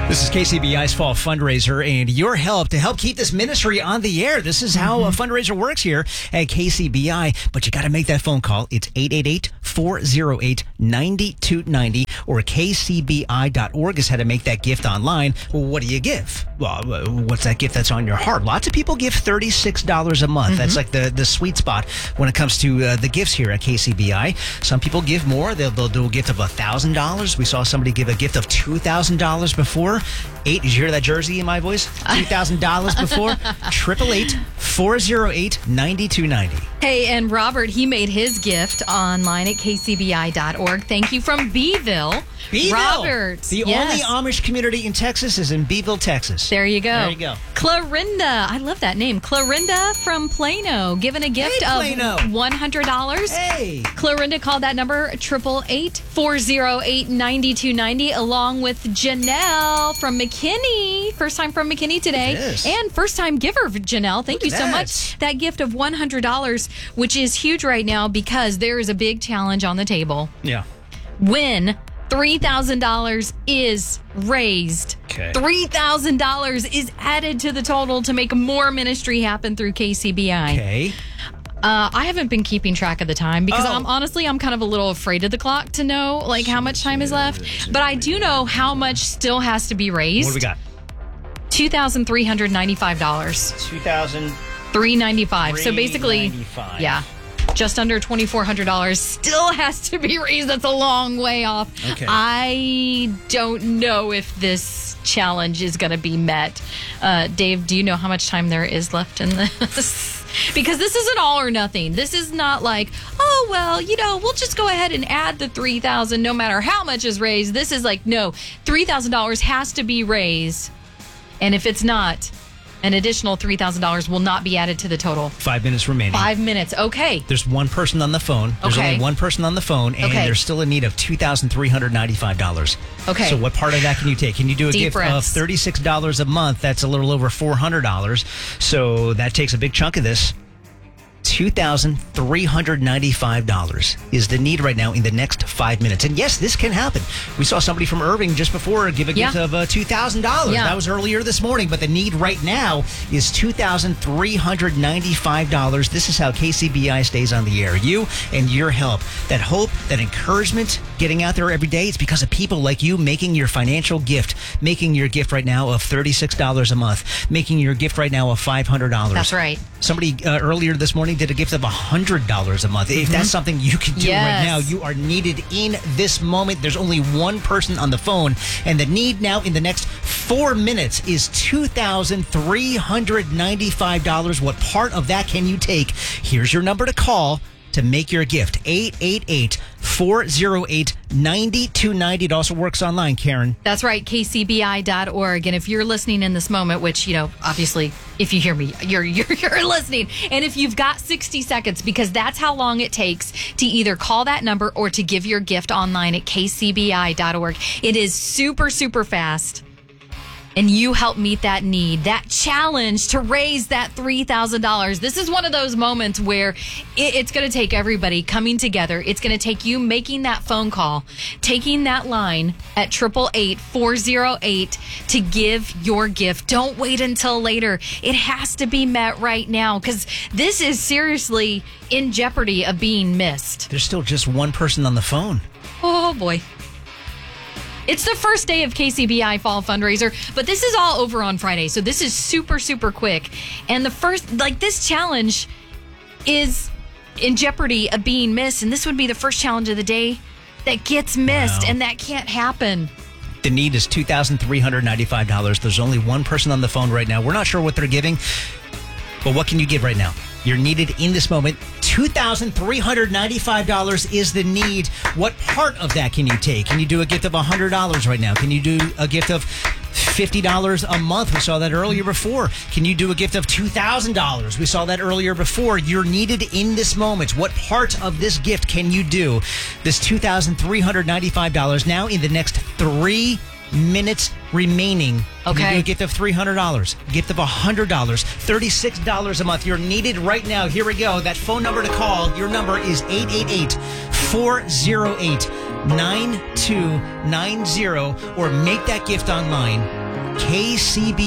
This is KCBI's Fall Fundraiser, and your help to help keep this ministry on the air. This is how a fundraiser works here at KCBI, but you got to make that phone call. It's 888-408-9290 or kcbi.org is how to make that gift online. Well, what do you give? Well, what's that gift that's on your heart? Lots of people give $36 a month. That's like the sweet spot when it comes to the gifts here at KCBI. Some people give more. They'll do a gift of $1,000. We saw somebody give a gift of $2,000 before. Did you hear that jersey in my voice? $2,000 before. 888-408-9290. Hey, and Robert, he made his gift online at kcbi.org. Thank you from Beeville. Beeville! Robert. The only Amish community in Texas is in Beeville, Texas. There you go. There you go. Clarinda. I love that name. Clarinda from Plano, given a gift of $100. Hey! Clarinda called that number 888-408-9290, along with Janelle from McKinney. First time from McKinney today. It is. And first time giver, Janelle. Thank you so much. That gift of $100, which is huge right now because there is a big challenge on the table. Yeah. When $3,000 is raised. Okay. $3,000 is added to the total to make more ministry happen through KCBI. Okay. I haven't been keeping track of the time because I'm kind of a little afraid of the clock to know how much time is left. But I do know how much still has to be raised. What do we got? $2,395. $395. So basically, yeah. Just under $2,400 still has to be raised. That's a long way off. Okay. I don't know if this challenge is going to be met. Dave, do you know how much time there is left in this? Because this isn't all or nothing. This is not like, oh, well, we'll just go ahead and add the $3,000 no matter how much is raised. This is like, no, $3,000 has to be raised. And if it's not, an additional $3,000 will not be added to the total. 5 minutes remaining. 5 minutes. Okay. There's one person on the phone. There's only one person on the phone, and there's still a need of $2,395. Okay. So what part of that can you take? Can you do a Deep gift breaths. of $36 a month? That's a little over $400. So that takes a big chunk of this. $2,395 is the need right now in the next 5 minutes. And yes, this can happen. We saw somebody from Irving just before give a gift of $2,000. Yeah. That was earlier this morning, but the need right now is $2,395. This is how KCBI stays on the air. You and your help, that hope, that encouragement, getting out there every day, it's because of people like you making your financial gift, making your gift right now of $36 a month, making your gift right now of $500. That's right. Somebody earlier this morning did a gift of $100 a month. If that's something you can do right now, you are needed in this moment. There's only one person on the phone, and the need now in the next 4 minutes is $2,395. What part of that can you take? Here's your number to call to make your gift. 888-408-9290. It also works online, Karen. That's right, kcbi.org. And if you're listening in this moment, which, obviously, if you hear me, you're listening. And if you've got 60 seconds, because that's how long it takes to either call that number or to give your gift online at kcbi.org. It is super, super fast. And you help meet that need, that challenge to raise that $3,000. This is one of those moments where it's going to take everybody coming together. It's going to take you making that phone call, taking that line at 888-408 to give your gift. Don't wait until later. It has to be met right now because this is seriously in jeopardy of being missed. There's still just one person on the phone. Oh, boy. It's the first day of KCBI Fall Fundraiser, but this is all over on Friday, so this is super, super quick. And the first, this challenge is in jeopardy of being missed, and this would be the first challenge of the day that gets missed, and that can't happen. The need is $2,395. There's only one person on the phone right now. We're not sure what they're giving, but what can you give right now? You're needed in this moment. $2,395 is the need. What part of that can you take? Can you do a gift of $100 right now? Can you do a gift of $50 a month? We saw that earlier before. Can you do a gift of $2,000? We saw that earlier before. You're needed in this moment. What part of this gift can you do? This $2,395 now in the next 3 minutes remaining. Okay. You do a gift of $300, gift of $100, $36 a month. You're needed right now. Here we go. That phone number to call. Your number is 888-408 9290 or make that gift online. KCB